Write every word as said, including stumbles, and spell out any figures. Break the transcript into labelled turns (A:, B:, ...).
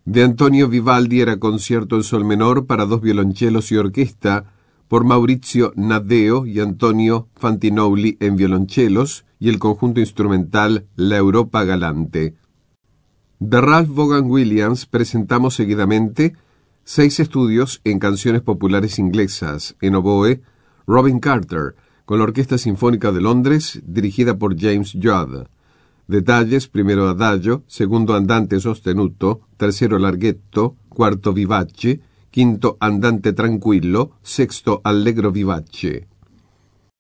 A: De Antonio Vivaldi era concierto en sol menor para dos violonchelos y orquesta, por Maurizio Naddeo y Antonio Fantinolli en violonchelos, y el conjunto instrumental La Europa Galante. De Ralph Vaughan Williams presentamos seguidamente seis estudios en canciones populares inglesas, en oboe, Robin Carter, con la Orquesta Sinfónica de Londres, dirigida por James Judd. Detalles: primero adagio, segundo andante sostenuto, tercero larghetto, cuarto vivace, quinto andante tranquillo, sexto allegro vivace.